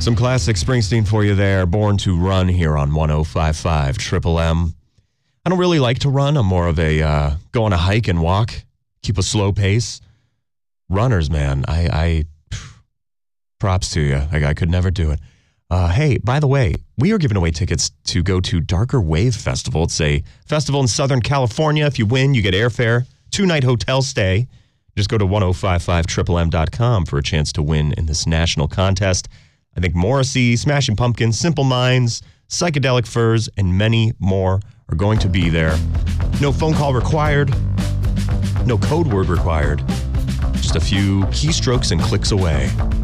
Some classic Springsteen for you there. Born to Run here on 105.5 Triple M. I don't really like to run. I'm more of a go on a hike and walk, keep a slow pace. Runners, man, I props to you. I could never do it. Hey, by the way, we are giving away tickets to go to Darker Wave Festival. It's a festival in Southern California. If you win, you get airfare, 2-night hotel stay. Just go to 1055triplem.com for a chance to win in this national contest. I think Morrissey, Smashing Pumpkins, Simple Minds, Psychedelic Furs, and many more are going to be there. No phone call required. No code word required. Just a few keystrokes and clicks away.